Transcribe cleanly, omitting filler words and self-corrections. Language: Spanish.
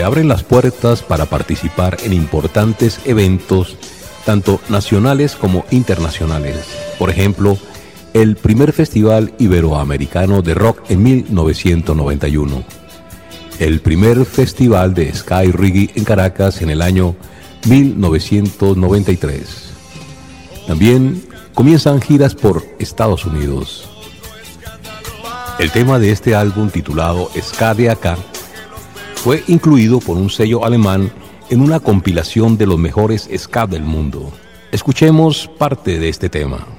abren las puertas para participar en importantes eventos, tanto nacionales como internacionales. Por ejemplo, el primer Festival Iberoamericano de Rock en 1991, el primer Festival de Ska y Reggae en Caracas en el año 1993. También comienzan giras por Estados Unidos. El tema de este álbum, titulado Ska de Acá, fue incluido por un sello alemán en una compilación de los mejores ska del mundo. Escuchemos parte de este tema.